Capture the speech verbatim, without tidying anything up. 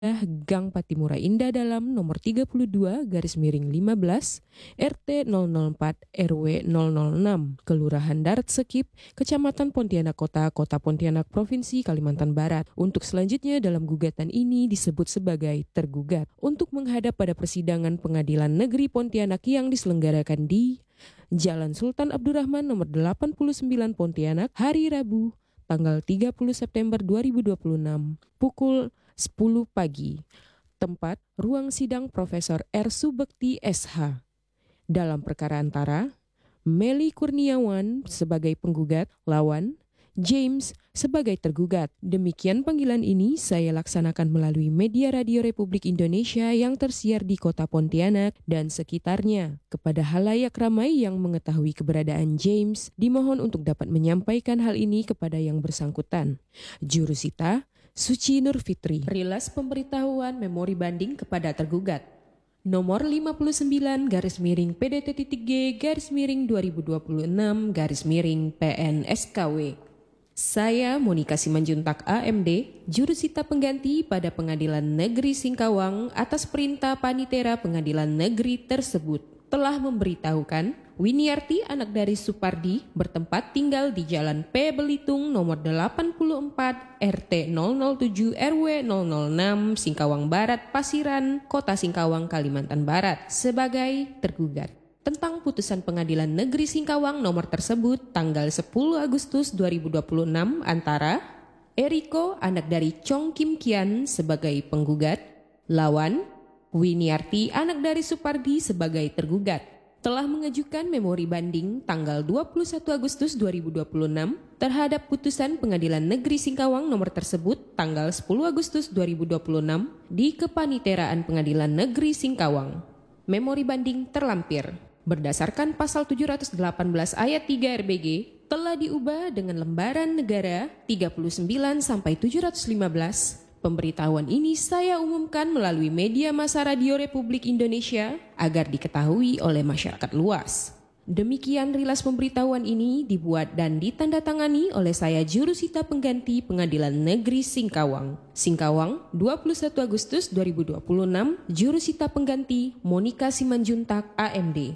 Gang Patimura Indah Dalam nomor tiga puluh dua garis miring lima belas R T nol nol empat R W nol nol enam Kelurahan Darat Sekip, Kecamatan Pontianak Kota, Kota Pontianak, Provinsi Kalimantan Barat. Untuk selanjutnya dalam gugatan ini disebut sebagai tergugat untuk menghadap pada persidangan Pengadilan Negeri Pontianak yang diselenggarakan di Jalan Sultan Abdurrahman nomor delapan puluh sembilan Pontianak hari Rabu tanggal tiga puluh September dua ribu dua puluh enam pukul sepuluh pagi. Tempat ruang sidang Profesor R. Subekti S H. Dalam perkara antara Meli Kurniawan sebagai penggugat lawan James sebagai tergugat. Demikian panggilan ini saya laksanakan melalui media Radio Republik Indonesia yang tersiar di Kota Pontianak dan sekitarnya. Kepada halayak ramai yang mengetahui keberadaan James, dimohon untuk dapat menyampaikan hal ini kepada yang bersangkutan. Jurusita Suci Nur Fitri. Rilas pemberitahuan memori banding kepada tergugat. Nomor lima puluh sembilan garis miring P D T.G garis miring dua ribu dua puluh enam garis miring P N S K W. Saya Monika Simanjuntak A M D, jurusita pengganti pada Pengadilan Negeri Singkawang atas perintah Panitera Pengadilan Negeri tersebut telah memberitahukan Winiarti anak dari Supardi bertempat tinggal di Jalan P. Belitung nomor delapan puluh empat R T nol nol tujuh R W nol nol enam Singkawang Barat, Pasiran, Kota Singkawang, Kalimantan Barat sebagai tergugat. Tentang putusan Pengadilan Negeri Singkawang nomor tersebut tanggal sepuluh Agustus dua ribu dua puluh enam antara Eriko anak dari Chong Kim Kian sebagai penggugat, lawan Winiarti anak dari Supardi sebagai tergugat, telah mengajukan memori banding tanggal dua puluh satu Agustus dua ribu dua puluh enam terhadap putusan Pengadilan Negeri Singkawang nomor tersebut tanggal sepuluh Agustus dua ribu dua puluh enam di Kepaniteraan Pengadilan Negeri Singkawang. Memori banding terlampir berdasarkan pasal tujuh ratus delapan belas ayat tiga R B G telah diubah dengan lembaran negara tiga puluh sembilan sampai tujuh ratus lima belas. Pemberitahuan ini saya umumkan melalui media massa Radio Republik Indonesia agar diketahui oleh masyarakat luas. Demikian rilas pemberitahuan ini dibuat dan ditandatangani oleh saya jurusita pengganti Pengadilan Negeri Singkawang. Singkawang, dua puluh satu Agustus dua ribu dua puluh enam, jurusita pengganti Monika Simanjuntak A M D.